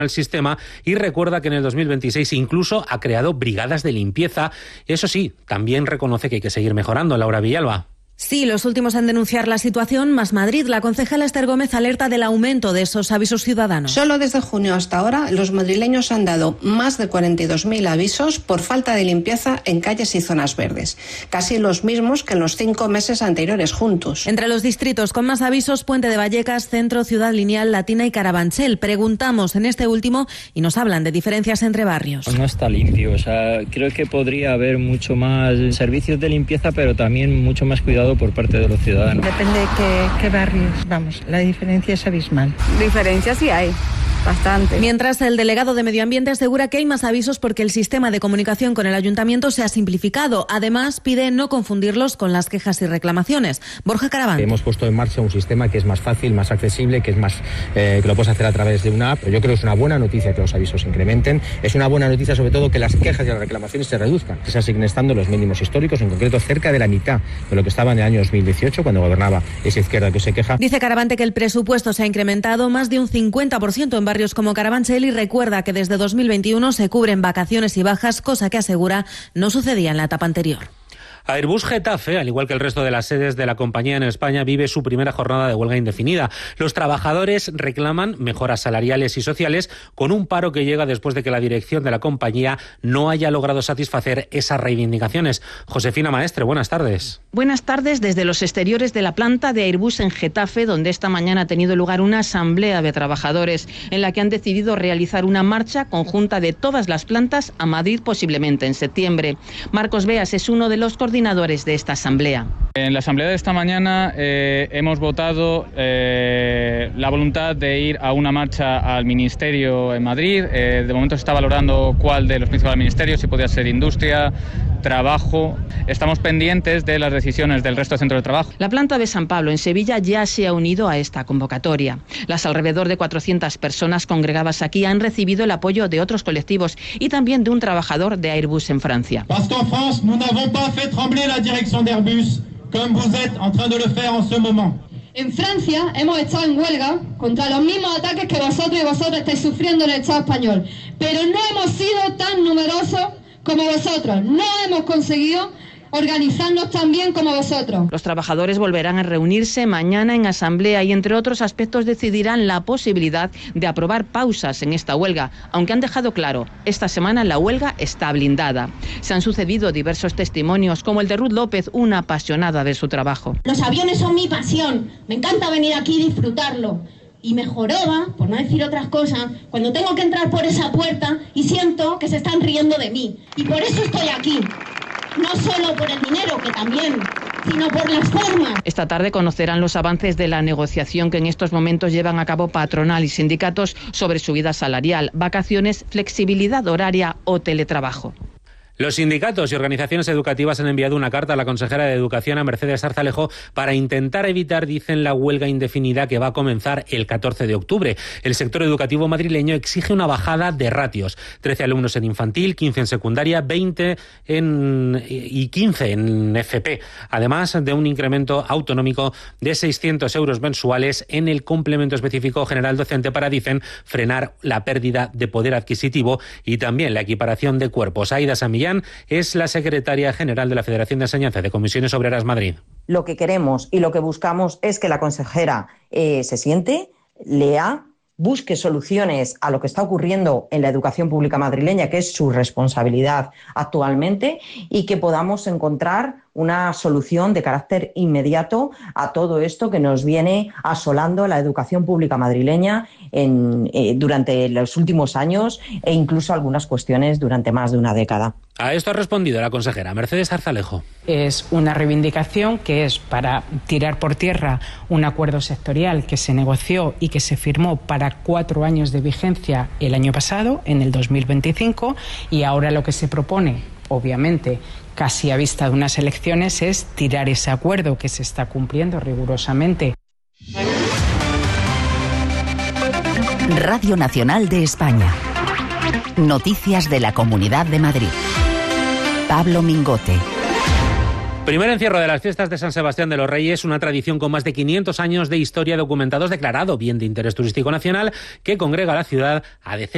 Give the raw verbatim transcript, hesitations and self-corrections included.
el sistema y recuerda que en el dos mil veintiséis incluso ha creado brigadas de limpieza. Eso sí, también reconoce que hay que seguir mejorando. Laura Villalba. Sí, los últimos en denunciar la situación, Más Madrid. La concejala Esther Gómez alerta del aumento de esos avisos ciudadanos. Solo desde junio hasta ahora, los madrileños han dado más de cuarenta y dos mil avisos por falta de limpieza en calles y zonas verdes. Casi los mismos que en los cinco meses anteriores juntos. Entre los distritos con más avisos, Puente de Vallecas, Centro, Ciudad Lineal, Latina y Carabanchel. Preguntamos en este último y nos hablan de diferencias entre barrios. No está limpio, o sea, creo que podría haber mucho más servicios de limpieza, pero también mucho más cuidado por parte de los ciudadanos. Depende de qué, qué barrios, vamos, la diferencia es abismal. Diferencias sí hay. Bastante. Mientras, el delegado de Medio Ambiente asegura que hay más avisos porque el sistema de comunicación con el ayuntamiento se ha simplificado. Además, pide no confundirlos con las quejas y reclamaciones. Borja Caravante. Hemos puesto en marcha un sistema que es más fácil, más accesible, que es más eh, que lo puedes hacer a través de una app. Pero yo creo que es una buena noticia que los avisos se incrementen. Es una buena noticia sobre todo que las quejas y las reclamaciones se reduzcan, que se siguen estando los mínimos históricos, en concreto cerca de la mitad de lo que estaba en el año dos mil dieciocho, cuando gobernaba esa izquierda que se queja. Dice Caravante que el presupuesto se ha incrementado más de un cincuenta por ciento en barrios como Carabanchel y recuerda que desde dos mil veintiuno se cubren vacaciones y bajas, cosa que asegura no sucedía en la etapa anterior. Airbus Getafe, al igual que el resto de las sedes de la compañía en España, vive su primera jornada de huelga indefinida. Los trabajadores reclaman mejoras salariales y sociales con un paro que llega después de que la dirección de la compañía no haya logrado satisfacer esas reivindicaciones. Josefina Maestre, buenas tardes. Buenas tardes desde los exteriores de la planta de Airbus en Getafe, donde esta mañana ha tenido lugar una asamblea de trabajadores en la que han decidido realizar una marcha conjunta de todas las plantas a Madrid, posiblemente en septiembre. Marcos Beas es uno de los coordinadores de esta asamblea. En la asamblea de esta mañana eh, hemos votado eh, la voluntad de ir a una marcha al Ministerio en Madrid. Eh, de momento se está valorando cuál de los principales ministerios, si podría ser Industria, Trabajo. Estamos pendientes de las decisiones del resto del centro de trabajo. La planta de San Pablo en Sevilla ya se ha unido a esta convocatoria. Las alrededor de cuatrocientas personas congregadas aquí han recibido el apoyo de otros colectivos y también de un trabajador de Airbus en Francia. Parce qu'en France, nous n'avons pas fait trembler la direction d'Airbus comme vous êtes en train de le faire en ce moment. En Francia hemos estado en huelga contra los mismos ataques que vosotros y vosotros estáis sufriendo en el Estado español, pero no hemos sido tan numerosos como vosotros, no hemos conseguido organizarnos tan bien como vosotros. Los trabajadores volverán a reunirse mañana en asamblea y, entre otros aspectos, decidirán la posibilidad de aprobar pausas en esta huelga, aunque han dejado claro, esta semana la huelga está blindada. Se han sucedido diversos testimonios, como el de Ruth López, una apasionada de su trabajo. Los aviones son mi pasión, me encanta venir aquí y disfrutarlo. Y me joroba, por no decir otras cosas, cuando tengo que entrar por esa puerta y siento que se están riendo de mí. Y por eso estoy aquí. No solo por el dinero, que también, sino por las formas. Esta tarde conocerán los avances de la negociación que en estos momentos llevan a cabo patronal y sindicatos sobre subida salarial, vacaciones, flexibilidad horaria o teletrabajo. Los sindicatos y organizaciones educativas han enviado una carta a la consejera de Educación, a Mercedes Zarzalejo, para intentar evitar, dicen, la huelga indefinida que va a comenzar el catorce de octubre. El sector educativo madrileño exige una bajada de ratios. trece alumnos en infantil, quince en secundaria, veinte en, y quince en F P. Además de un incremento autonómico de seiscientos euros mensuales en el complemento específico general docente para, dicen, frenar la pérdida de poder adquisitivo y también la equiparación de cuerpos. Aida Samillán es la secretaria general de la Federación de Enseñanza de Comisiones Obreras Madrid. Lo que queremos y lo que buscamos es que la consejera eh, se siente, lea, busque soluciones a lo que está ocurriendo en la educación pública madrileña, que es su responsabilidad actualmente, y que podamos encontrar una solución de carácter inmediato a todo esto que nos viene asolando la educación pública madrileña en, eh, durante los últimos años e incluso algunas cuestiones durante más de una década. A esto ha respondido la consejera Mercedes Zarzalejo. Es una reivindicación que es para tirar por tierra un acuerdo sectorial que se negoció y que se firmó para cuatro años de vigencia el año pasado, en el dos mil veinticinco, y ahora lo que se propone, obviamente, casi a vista de unas elecciones, es tirar ese acuerdo que se está cumpliendo rigurosamente. Radio Nacional de España. Noticias de la Comunidad de Madrid. Pablo Mingote. Primer encierro de las fiestas de San Sebastián de los Reyes, una tradición con más de quinientos años de historia documentados, declarado bien de interés turístico nacional, que congrega a la ciudad a decenas